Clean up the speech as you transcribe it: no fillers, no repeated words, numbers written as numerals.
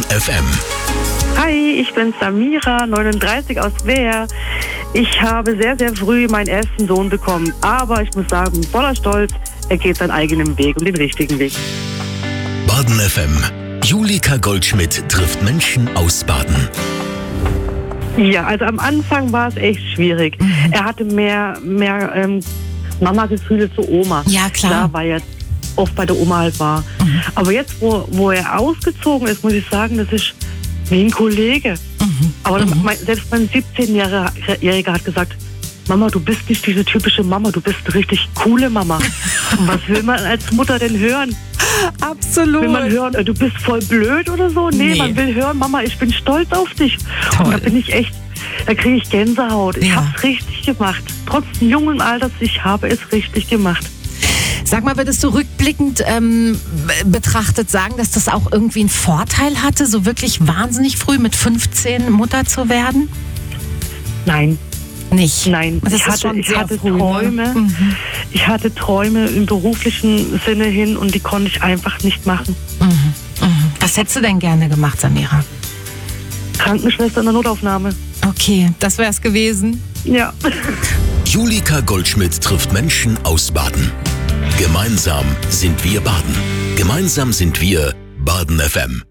Baden FM. Hi, ich bin Samira, 39 aus Wehr. Ich habe sehr, sehr früh meinen ersten Sohn bekommen. Aber ich muss sagen, voller Stolz, er geht seinen eigenen Weg und den richtigen Weg. Baden FM. Julika Goldschmidt trifft Menschen aus Baden. Ja, also am Anfang war es echt schwierig. Er hatte mehr Mama-Gefühle zu Oma. Ja, klar. Weil er oft bei der Oma halt war. Aber jetzt, wo er ausgezogen ist, muss ich sagen, das ist wie ein Kollege. Aber selbst mein 17-Jähriger hat gesagt, Mama, du bist nicht diese typische Mama, du bist eine richtig coole Mama. Und was will man als Mutter denn hören? Absolut. Will man hören, du bist voll blöd oder so? Nee, man will hören, Mama, ich bin stolz auf dich. Toll. Und da bin ich echt, da kriege ich Gänsehaut. Ich habe es richtig gemacht. Trotz jungen Alters, ich habe es richtig gemacht. Sag mal, würdest du rückblickend betrachtet sagen, dass das auch irgendwie einen Vorteil hatte, so wirklich wahnsinnig früh mit 15 Mutter zu werden? Nein. Nicht? Nein, Das ich hatte früh, Träume. Ne? Ich hatte Träume im beruflichen Sinne hin und die konnte ich einfach nicht machen. Was hättest du denn gerne gemacht, Samira? Krankenschwester in der Notaufnahme. Okay, das wär's gewesen. Ja. Julika Goldschmidt trifft Menschen aus Baden. Gemeinsam sind wir Baden. Gemeinsam sind wir Baden FM.